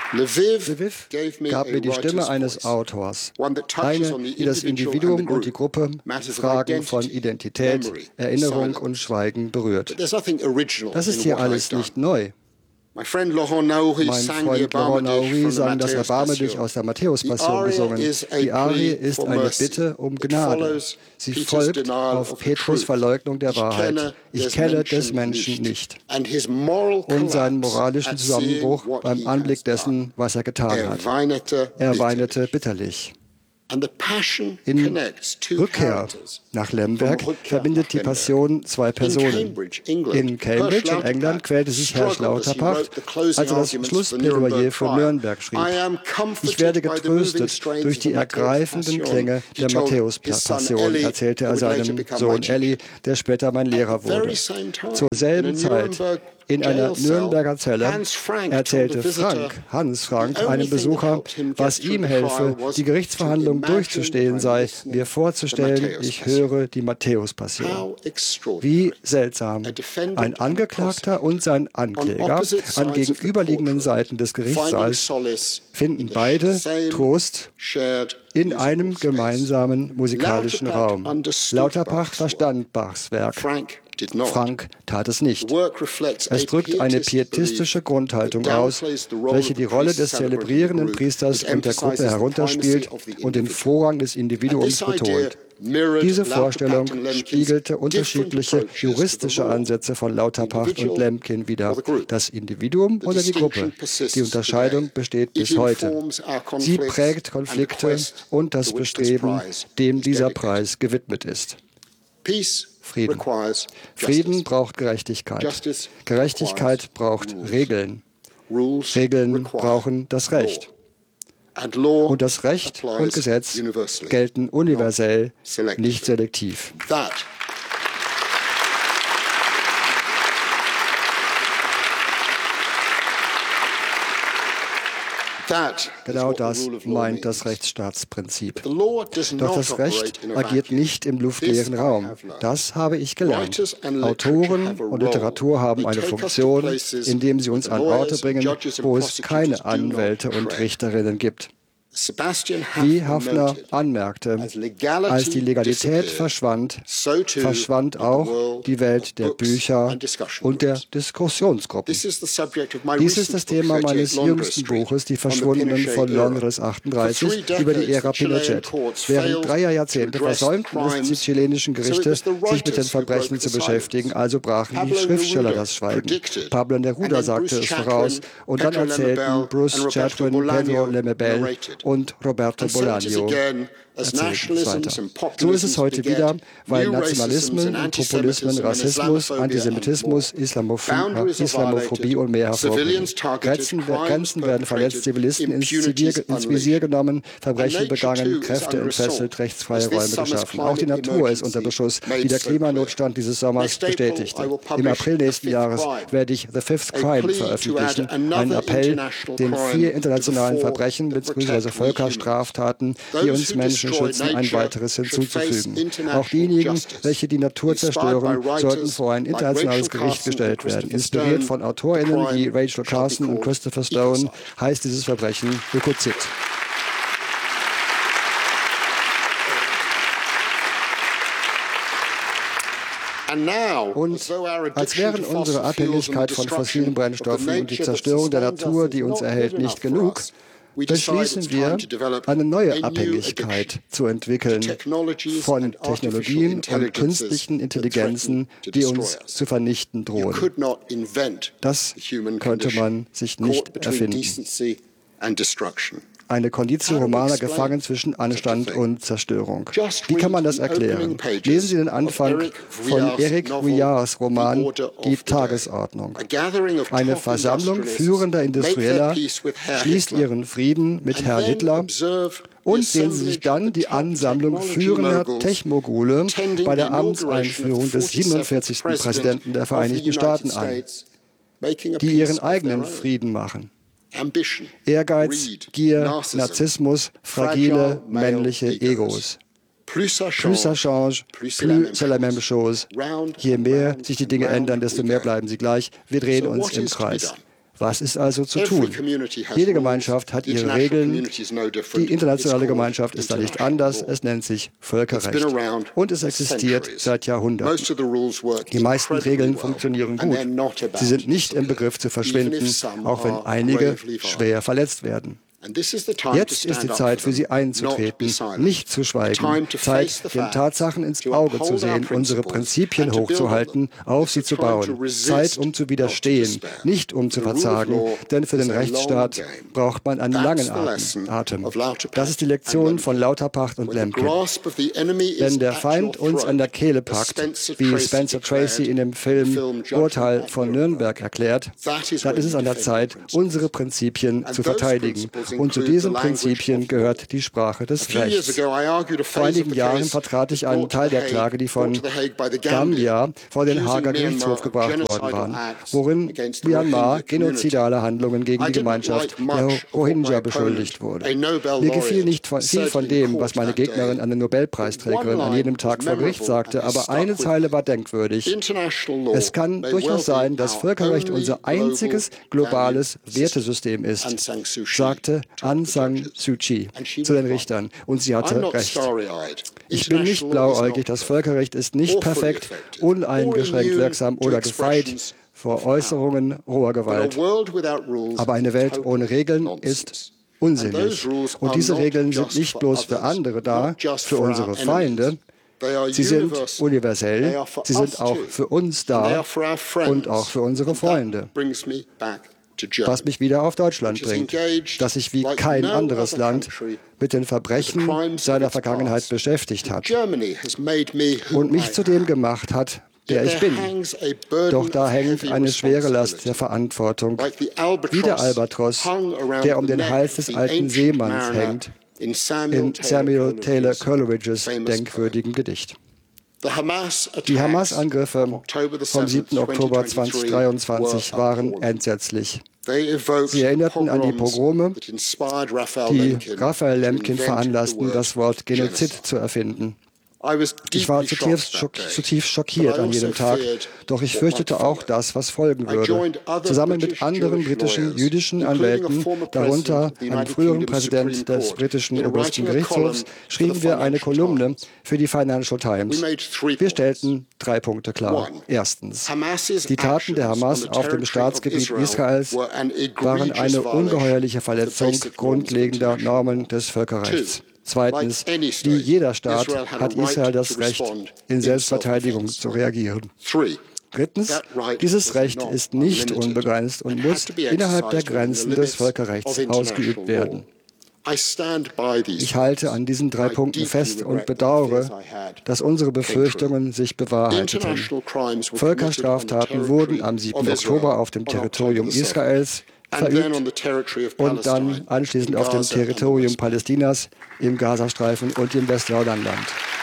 Lviv gab mir die Stimme eines Autors, eine, die das Individuum und die Gruppe Fragen von Identität, Erinnerung und Schweigen berührt. Das ist hier alles nicht neu. Mein Freund Laurent Naouri sang das Erbarme dich aus der Matthäus-Passion gesungen. Die Arie ist eine Bitte um Gnade. Sie folgt auf Petrus' Verleugnung der Wahrheit. Ich kenne des Menschen nicht. Und seinen moralischen Zusammenbruch beim Anblick dessen, was er getan hat. Er weinete bitterlich. In Rückkehr nach Lemberg verbindet die Passion zwei Personen. In Cambridge, in England, quälte sich Herr Lauterpacht, als er das Schlussplädoyer für Nürnberg schrieb. Ich werde getröstet durch die ergreifenden Klänge der Matthäus-Passion, erzählte er seinem Sohn Elli, der später mein Lehrer wurde. Zur selben Zeit in einer Nürnberger Zelle erzählte Hans Frank, einem Besucher, was ihm helfe, die Gerichtsverhandlung durchzustehen sei, mir vorzustellen, ich höre die Matthäus-Passion. Wie seltsam. Ein Angeklagter und sein Ankläger an gegenüberliegenden Seiten des Gerichtssaals finden beide Trost in einem gemeinsamen musikalischen Raum. Lauterpacht verstand Bachs Werk. Frank tat es nicht. Es drückt eine pietistische Grundhaltung aus, welche die Rolle des zelebrierenden Priesters und der Gruppe herunterspielt und den Vorrang des Individuums betont. Diese Vorstellung spiegelte unterschiedliche juristische Ansätze von Lauterpacht und Lemkin wider. Das Individuum oder die Gruppe. Die Unterscheidung besteht bis heute. Sie prägt Konflikte und das Bestreben, dem dieser Preis gewidmet ist. Frieden. Frieden braucht Gerechtigkeit. Gerechtigkeit braucht Regeln. Regeln brauchen das Recht. Und das Recht und Gesetz gelten universell, nicht selektiv. Genau das meint das Rechtsstaatsprinzip. Doch das Recht agiert nicht im luftleeren Raum. Das habe ich gelernt. Autoren und Literatur haben eine Funktion, indem sie uns an Orte bringen, wo es keine Anwälte und Richterinnen gibt. Wie Haffner anmerkte, als die Legalität verschwand, verschwand auch die Welt der Bücher und der Diskussionsgruppen. Dies ist das Thema meines jüngsten Buches, Die Verschwundenen von Londres 38, über die Ära Pinochet. Während 3 Jahrzehnte versäumten es die chilenischen Gerichte, sich mit den Verbrechen zu beschäftigen, also brachen die Schriftsteller das Schweigen. Pablo Neruda sagte es voraus und dann erzählten Bruce Chatwin, Pedro Lemebel und Roberto Bolaño erzählten es weiter. So ist es heute wieder, weil Nationalismen und Populismen, Rassismus, Antisemitismus, Islamophobie und mehr hervorbringen. Grenzen werden verletzt, Zivilisten ins Visier genommen, Verbrechen begangen, Kräfte entfesselt, rechtsfreie Räume geschaffen. Auch die Natur ist unter Beschuss, wie der Klimanotstand dieses Sommers bestätigte. Im April nächsten Jahres werde ich The Fifth Crime veröffentlichen, einen Appell, den 4 internationalen Verbrechen bzw. Völkerstraftaten, die uns Menschen schützen, ein weiteres hinzuzufügen. Auch diejenigen, welche die Natur zerstören, sollten vor ein internationales Gericht gestellt werden. Inspiriert von AutorInnen wie Rachel Carson und Christopher Stone heißt dieses Verbrechen Ökozid. Und als wären unsere Abhängigkeit von fossilen Brennstoffen und die Zerstörung der Natur, die uns erhält, nicht genug, beschließen wir, eine neue Abhängigkeit zu entwickeln von Technologien und künstlichen Intelligenzen, die uns zu vernichten drohen. Das könnte man sich nicht erfinden. Eine Conditio Humana gefangen zwischen Anstand und Zerstörung. Wie kann man das erklären? Lesen Sie den Anfang von Eric Vuillards Roman Die Tagesordnung. Eine Versammlung führender Industrieller schließt ihren Frieden mit Herrn Hitler und sehen Sie sich dann die Ansammlung führender Tech-Mogule bei der Amtseinführung des 47. Präsidenten der Vereinigten Staaten an, die ihren eigenen Frieden machen. Ehrgeiz, Gier, Narzissmus, fragile männliche Egos. Plus ça change, plus c'est la même chose. Je mehr sich die Dinge ändern, desto mehr bleiben sie gleich. Wir drehen uns im Kreis. Was ist also zu tun? Jede Gemeinschaft hat ihre Regeln. Die internationale Gemeinschaft ist da nicht anders. Es nennt sich Völkerrecht. Und es existiert seit Jahrhunderten. Die meisten Regeln funktionieren gut. Sie sind nicht im Begriff zu verschwinden, auch wenn einige schwer verletzt werden. Jetzt ist die Zeit, für sie einzutreten, nicht zu schweigen, Zeit, den Tatsachen ins Auge zu sehen, unsere Prinzipien hochzuhalten, auf sie zu bauen, Zeit, um zu widerstehen, nicht um zu verzagen, denn für den Rechtsstaat braucht man einen langen Atem. Das ist die Lektion von Lauterpacht und Lemkin. Wenn der Feind uns an der Kehle packt, wie Spencer Tracy in dem Film Urteil von Nürnberg erklärt, dann ist es an der Zeit, unsere Prinzipien zu verteidigen. Und zu diesen Prinzipien gehört die Sprache des Rechts. Vor einigen Jahren vertrat ich einen Teil der Klage, die von Gambia vor den Haager Gerichtshof gebracht worden waren, worin Myanmar genozidale Handlungen gegen die Gemeinschaft der Rohingya beschuldigt wurde. Mir gefiel nicht viel von dem, was meine Gegnerin, eine Nobelpreisträgerin, an jedem Tag vor Gericht sagte, aber eine Zeile war denkwürdig. Es kann durchaus sein, dass Völkerrecht unser einziges globales Wertesystem ist, sagte Aung San Suu Kyi zu den Richtern. Und sie hatte recht. Ich bin nicht blauäugig. Das Völkerrecht ist nicht perfekt, uneingeschränkt wirksam oder gefeit vor Äußerungen roher Gewalt. Aber eine Welt ohne Regeln ist unsinnig. Und diese Regeln sind nicht bloß für andere da, für unsere Feinde. Sie sind universell, sie sind auch für uns da und auch für unsere Freunde. Was mich wieder auf Deutschland bringt, das sich wie kein anderes Land mit den Verbrechen seiner Vergangenheit beschäftigt hat und mich zu dem gemacht hat, der ich bin. Doch da hängt eine schwere Last der Verantwortung, wie der Albatros, der um den Hals des alten Seemanns hängt, in Samuel Taylor Coleridges denkwürdigem Gedicht. Die Hamas-Angriffe vom 7. Oktober 2023 waren entsetzlich. Sie erinnerten an die Pogrome, die Raphael Lemkin veranlassten, das Wort Genozid zu erfinden. Ich war zutiefst schockiert an jedem Tag, doch ich fürchtete auch das, was folgen würde. Zusammen mit anderen britischen jüdischen Anwälten, darunter einem früheren Präsident des britischen obersten Gerichtshofs, schrieben wir eine Kolumne für die Financial Times. Wir stellten 3 Punkte klar. Erstens, die Taten der Hamas auf dem Staatsgebiet Israels waren eine ungeheuerliche Verletzung grundlegender Normen des Völkerrechts. Zweitens, wie jeder Staat hat Israel das Recht, in Selbstverteidigung zu reagieren. Drittens, dieses Recht ist nicht unbegrenzt und muss innerhalb der Grenzen des Völkerrechts ausgeübt werden. Ich halte an diesen 3 Punkten fest und bedauere, dass unsere Befürchtungen sich bewahrheiteten. Völkerstraftaten wurden am 7. Oktober auf dem Territorium Israels verübt und dann anschließend auf dem Territorium Palästinas, im Gazastreifen und im Westjordanland.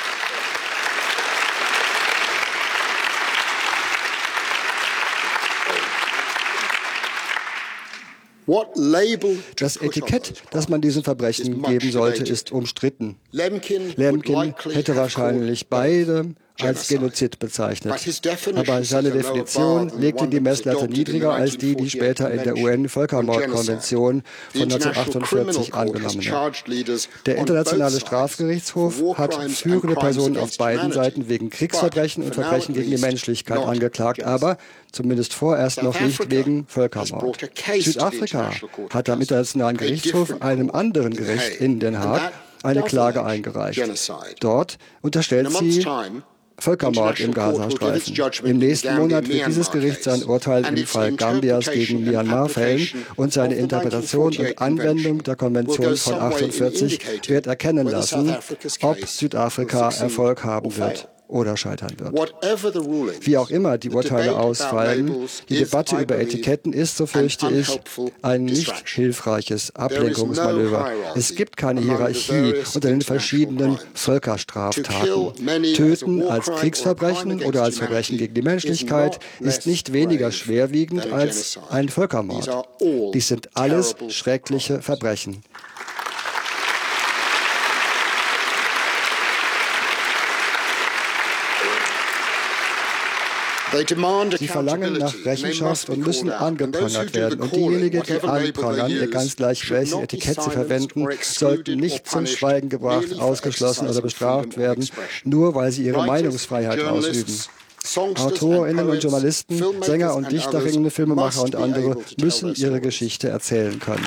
Das Etikett, das man diesen Verbrechen geben sollte, ist umstritten. Lemkin hätte wahrscheinlich beide als Genozid bezeichnet. Aber seine Definition legte die Messlatte niedriger als die später in der UN-Völkermordkonvention von 1948 angenommen wird. Der Internationale Strafgerichtshof hat führende Personen auf beiden Seiten wegen Kriegsverbrechen und Verbrechen gegen die Menschlichkeit angeklagt, aber zumindest vorerst noch nicht wegen Völkermord. Südafrika hat am Internationalen Gerichtshof, einem anderen Gericht in Den Haag, eine Klage eingereicht. Dort unterstellt sie Völkermord im Gazastreifen. Im nächsten Monat wird dieses Gericht sein Urteil im Fall Gambias gegen Myanmar fällen und seine Interpretation und Anwendung der Konvention von 1948 wird erkennen lassen, ob Südafrika Erfolg haben wird oder scheitern wird. Wie auch immer die Urteile ausfallen, die Debatte über Etiketten ist, so fürchte ich, ein nicht hilfreiches Ablenkungsmanöver. Es gibt keine Hierarchie unter den verschiedenen Völkerstraftaten. Töten als Kriegsverbrechen oder als Verbrechen gegen die Menschlichkeit ist nicht weniger schwerwiegend als ein Völkermord. Dies sind alles schreckliche Verbrechen. Sie verlangen nach Rechenschaft und müssen angeprangert werden. Und diejenigen, die anprangern, ganz gleich welches Etikett sie verwenden, sollten nicht zum Schweigen gebracht, ausgeschlossen oder bestraft werden, nur weil sie ihre Meinungsfreiheit ausüben. AutorInnen und Journalisten, Sänger und Dichterinnen, Filmemacher und andere müssen ihre Geschichte erzählen können.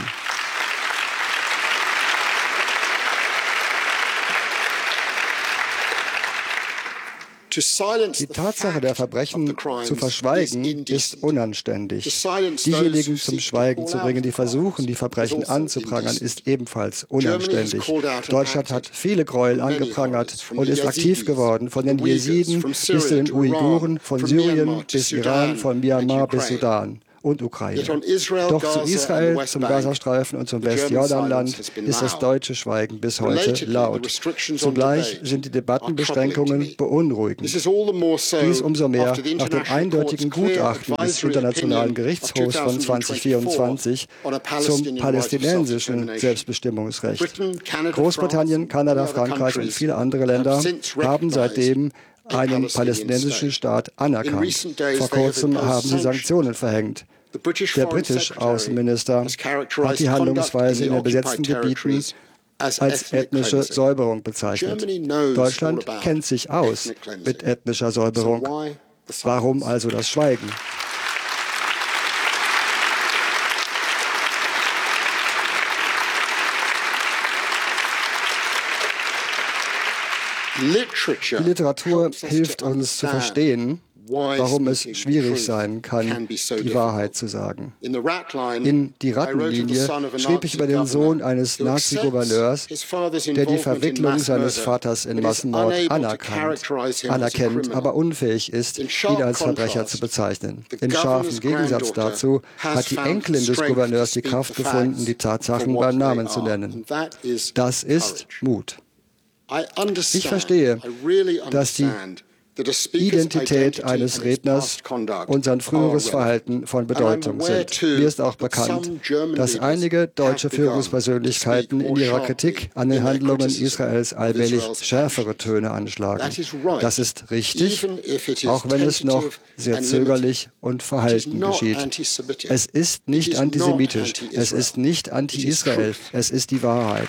Die Tatsache der Verbrechen zu verschweigen, ist unanständig. Diejenigen zum Schweigen zu bringen, die versuchen, die Verbrechen anzuprangern, ist ebenfalls unanständig. Deutschland hat viele Gräuel angeprangert und ist aktiv geworden, von den Jesiden bis zu den Uiguren, von Syrien bis Iran, von Myanmar bis Sudan und Ukraine. Doch zu Israel, zum Gazastreifen und zum Westjordanland ist das deutsche Schweigen bis heute laut. Zugleich sind die Debattenbeschränkungen beunruhigend. Dies umso mehr nach dem eindeutigen Gutachten des Internationalen Gerichtshofs von 2024 zum palästinensischen Selbstbestimmungsrecht. Großbritannien, Kanada, Frankreich und viele andere Länder haben seitdem einen palästinensischen Staat anerkannt. Vor kurzem haben sie Sanktionen verhängt. Der britische Außenminister hat die Handlungsweise in den besetzten Gebieten als ethnische Säuberung bezeichnet. Deutschland kennt sich aus mit ethnischer Säuberung. Warum also das Schweigen? Die Literatur hilft uns zu verstehen, warum es schwierig sein kann, die Wahrheit zu sagen. In Die Rattenlinie schrieb ich über den Sohn eines Nazi-Gouverneurs, der die Verwicklung seines Vaters in Massenmord anerkennt, aber unfähig ist, ihn als Verbrecher zu bezeichnen. In scharfem Gegensatz dazu hat die Enkelin des Gouverneurs die Kraft gefunden, die Tatsachen beim Namen zu nennen. Das ist Mut. Ich verstehe, dass die Identität eines Redners und sein früheres Verhalten von Bedeutung sind. Mir ist auch bekannt, dass einige deutsche Führungspersönlichkeiten in ihrer Kritik an den Handlungen Israels allmählich schärfere Töne anschlagen. Das ist richtig, auch wenn es noch sehr zögerlich und verhalten geschieht. Es ist nicht antisemitisch, es ist nicht anti-Israel, es ist die Wahrheit.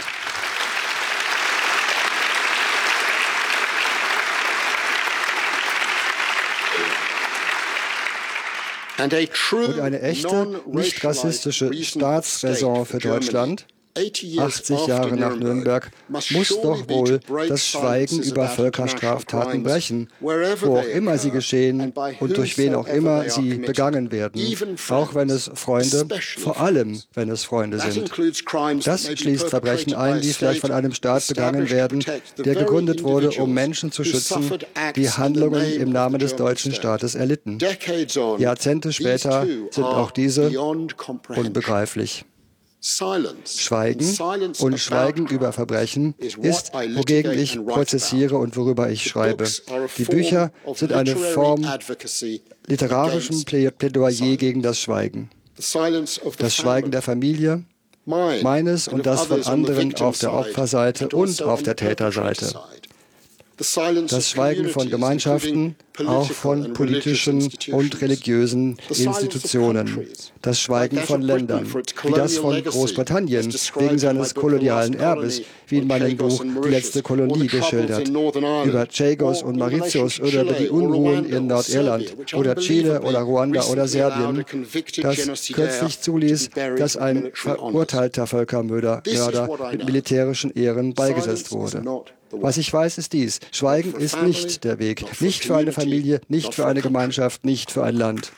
Und eine echte, nicht rassistische Staatsräson für Deutschland, 80 Jahre nach Nürnberg, muss doch wohl das Schweigen über Völkerstraftaten brechen, wo auch immer sie geschehen und durch wen auch immer sie begangen werden, auch wenn es Freunde, vor allem wenn es Freunde sind. Das schließt Verbrechen ein, die vielleicht von einem Staat begangen werden, der gegründet wurde, um Menschen zu schützen, die Handlungen im Namen des deutschen Staates erlitten. Jahrzehnte später sind auch diese unbegreiflich. Schweigen und Schweigen über Verbrechen ist, wogegen ich prozessiere und worüber ich schreibe. Die Bücher sind eine Form literarischen Plädoyer gegen das Schweigen. Das Schweigen der Familie, meines und das von anderen auf der Opferseite und auf der Täterseite. Das Schweigen von Gemeinschaften, auch von politischen und religiösen Institutionen. Das Schweigen von Ländern, wie das von Großbritannien wegen seines kolonialen Erbes, wie in meinem Buch Die letzte Kolonie geschildert, über Chagos und Mauritius oder über die Unruhen in Nordirland oder Chile oder Ruanda oder Serbien, das kürzlich zuließ, dass ein verurteilter Völkermörder mit militärischen Ehren beigesetzt wurde. Was ich weiß, ist dies: Schweigen ist nicht der Weg. Nicht für eine Familie, nicht für eine Gemeinschaft, nicht für ein Land.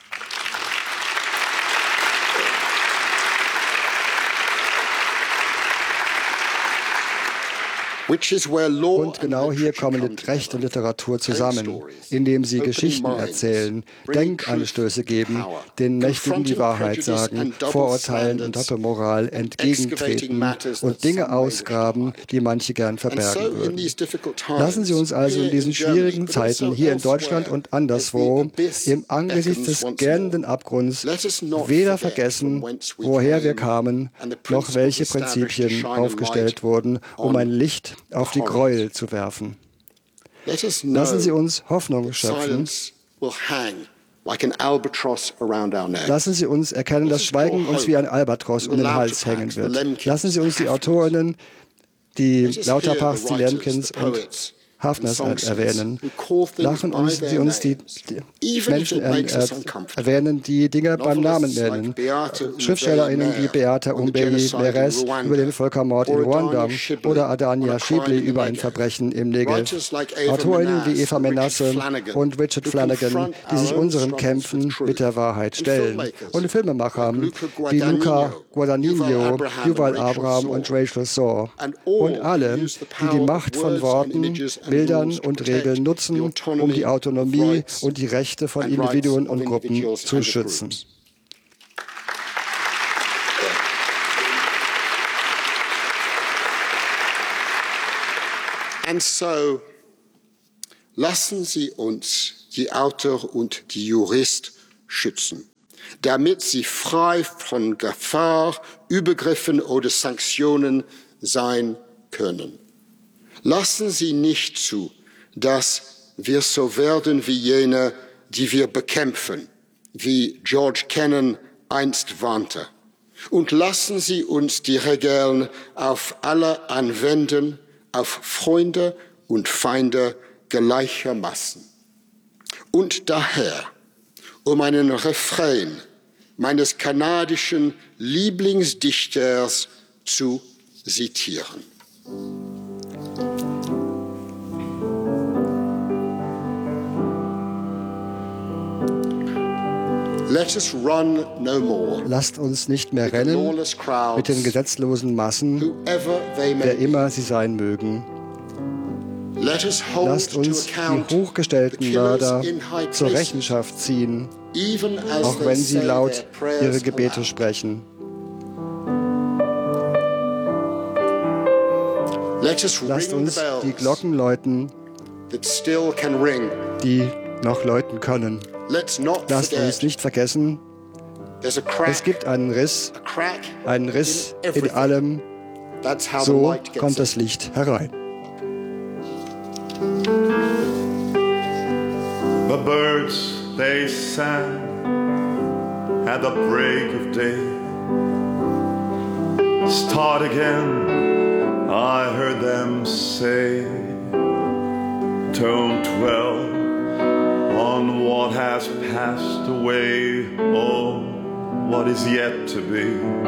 Und genau hier kommen Recht und Literatur zusammen, indem sie Geschichten erzählen, Denkanstöße geben, den Mächtigen die Wahrheit sagen, Vorurteilen und Doppelmoral entgegentreten und Dinge ausgraben, die manche gern verbergen würden. Lassen Sie uns also in diesen schwierigen Zeiten hier in Deutschland und anderswo im Angesicht des gähnenden Abgrunds weder vergessen, woher wir kamen, noch welche Prinzipien aufgestellt wurden, um ein Licht auf die Gräuel zu werfen. Lassen Sie uns Hoffnung schöpfen, Lassen Sie uns erkennen, dass Schweigen uns wie ein Albatros um den Hals hängen wird. Lassen Sie uns die Autorinnen, die Lauterbachs, die Lemkins und Hafners erwähnen. Lassen Sie uns die Menschen erwähnen, die Dinge beim Namen nennen. SchriftstellerInnen wie Beata Umbeli-Meres über den Völkermord in Ruanda oder Adania Schiebli über ein Verbrechen im Negev. AutorInnen wie Eva Menasse und Richard Flanagan, die sich unseren Kämpfen mit der Wahrheit stellen. Und Filmemacher wie Luca Guadagnino, Yuval Abraham und Rachel Saw. Und alle, die die Macht von Worten, Bildern und Regeln nutzen, um die Autonomie und die Rechte von Individuen und Gruppen zu schützen. And so, lassen Sie uns die Autor und die Jurist schützen, damit sie frei von Gefahr, Übergriffen oder Sanktionen sein können. Lassen Sie nicht zu, dass wir so werden wie jene, die wir bekämpfen, wie George Kennan einst warnte. Und lassen Sie uns die Regeln auf alle anwenden, auf Freunde und Feinde gleichermaßen. Und daher, um einen Refrain meines kanadischen Lieblingsdichters zu zitieren. Lasst uns nicht mehr rennen mit den gesetzlosen Massen, wer immer sie sein mögen. Lasst uns die hochgestellten Mörder zur Rechenschaft ziehen, auch wenn sie laut ihre Gebete sprechen. Lasst uns die Glocken läuten, die noch läuten können. Lasst uns nicht vergessen, es gibt einen Riss in allem, so kommt das Licht herein. The birds, they sang at the break of day. Start again, I heard them say, don't dwell on what has passed away, or what is yet to be.